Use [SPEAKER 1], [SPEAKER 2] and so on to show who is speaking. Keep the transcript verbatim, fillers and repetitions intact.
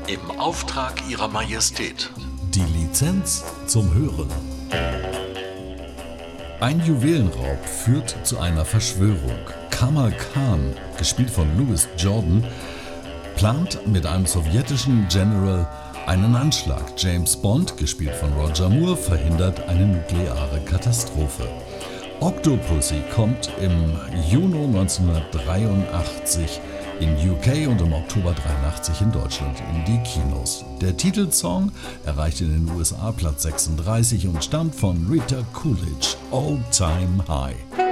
[SPEAKER 1] Im Auftrag Ihrer Majestät.
[SPEAKER 2] Die Lizenz zum Hören. Ein Juwelenraub führt zu einer Verschwörung. Kamal Khan, gespielt von Louis Jordan, plant mit einem sowjetischen General einen Anschlag. James Bond, gespielt von Roger Moore, verhindert eine nukleare Katastrophe. Octopussy kommt im Juni neunzehnhundertdreiundachtzig in U K und im Oktober dreiundachtzig in Deutschland in die Kinos. Der Titelsong erreicht in den U S A Platz sechsunddreißig und stammt von Rita Coolidge, Old Time High.